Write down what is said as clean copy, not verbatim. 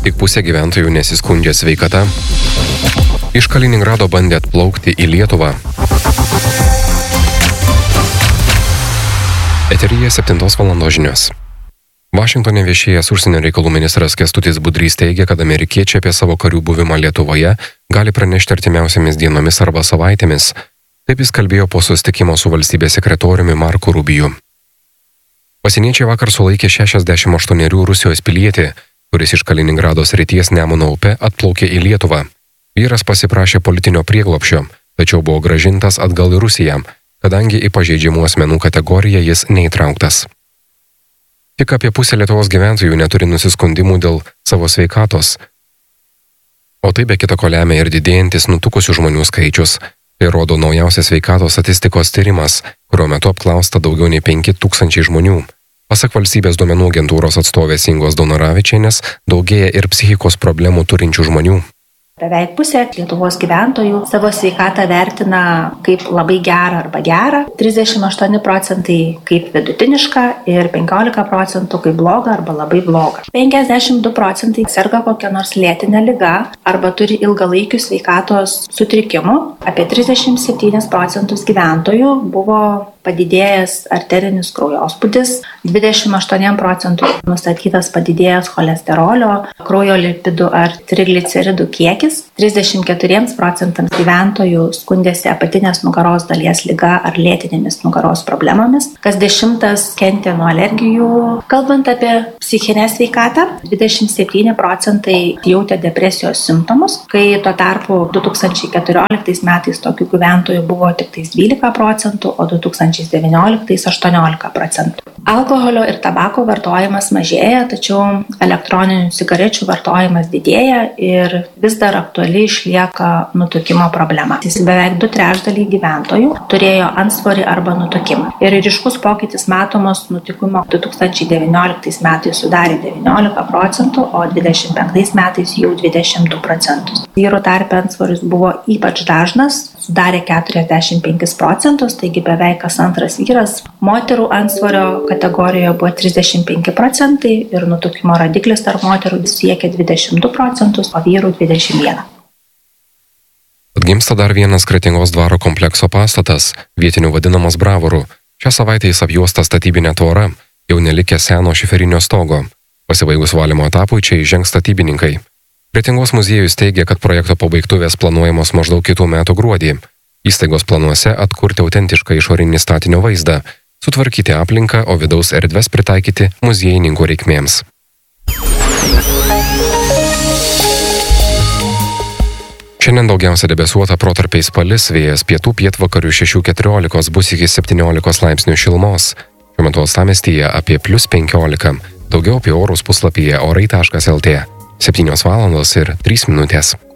Tik pusė gyventojų nesiskundžia sveikata. Iš Kaliningrado bandė atplaukti į Lietuvą. Eteryje 7 valandos žinios. Vašingtone viešėjęs užsienio reikalų ministras Kęstutis Budrys teigia, kad amerikiečiai apie savo karių buvimą Lietuvoje gali pranešti artimiausiamis dienomis arba savaitėmis. Taip jis kalbėjo po susitikimo su valstybės sekretoriumi Marku Rubiju. Pasieniečiai vakar sulaikė 68 Rusijos pilietį, kuris iš Kaliningrado srities Nemuno upe atplaukė į Lietuvą. Vyras pasiprašė politinio prieglobsčio, tačiau buvo grąžintas atgal į Rusiją, kadangi į pažeidžiamų asmenų kategoriją jis neįtrauktas. Tik apie pusę Lietuvos gyventojų neturi nusiskundimų dėl savo sveikatos. O tai be kita ko lemia ir didėjantis nutukusių žmonių skaičius. Tai rodo naujausias sveikatos statistikos tyrimas, kurio metu apklausta daugiau nei 5000 žmonių. Pasak valstybės duomenų agentūros atstovės Ingos Daunoravičienės, daugėja ir psichikos problemų turinčių žmonių. Beveik pusė Lietuvos gyventojų savo sveikatą vertina kaip labai gerą arba gerą, 38% kaip vidutinišką ir 15% kaip blogą arba labai blogą. 52% serga kokią nors lėtinę ligą arba turi ilgalaikių sveikatos sutrikimų. Apie 37% gyventojų buvo padidėjęs arterinis kraujospūdis, 28% nustatytas padidėjęs cholesterolio, kraujo lipidų ar trigliceridų kiekis, 34% gyventojų skundėsi apatinės nugaros dalies liga ar lėtinėmis nugaros problemomis, kas 10 kentė nuo alergijų. Kalbant apie psichinę sveikatą, 27% jautė depresijos simptomus, kai tuo tarpu 2014 metais tokių gyventojų buvo tik 12%, o 2019 18%. Alkoholio ir tabako vartojimas mažėja, tačiau elektroninių cigarečių vartojimas didėja ir vis dar aktuali išlieka nutukimo problema. Beveik 2/3 gyventojų turėjo antsvorį arba nutukimą. Ir ryškus pokytis matomos nutukimo 2019 metais sudarė 19%, o 2025 metais jau 22%. Vyrų tarpe antsvoris buvo ypač dažnas, sudarė 45%, taigi beveik kas antras vyras. Moterų antsvorio kategorijoje buvo 35% ir nutukimo rodiklis tarp moterų siekia 22%, o vyrų 21%. Atgimsta dar vienas Kretingos dvaro komplekso pastatas, vietinių vadinamas Bravoru. Šią savaitę jis apjuostas statybinė tvora, jau nelikė seno šiferinio stogo. Pasibaigus valymo etapui čia įžengs statybininkai. Kretingos muziejus teigia, kad projekto pabaigtuvės planuojamos maždaug kitų metų gruodį. Įstaigos planuose atkurti autentišką išorinį statinio vaizdą, sutvarkyti aplinką, o vidaus erdves pritaikyti muziejininkų reikmėms. Šiandien daugiausia debesuota, protarpiais palis, vėjas pietų pietvakarių 6–14 bus iki 17 laipsnių šilumos. Šiuo metu uostamiestyje apie +15. Daugiau apie orus puslapyje orai.lt. 7 valandos ir 3 minutės.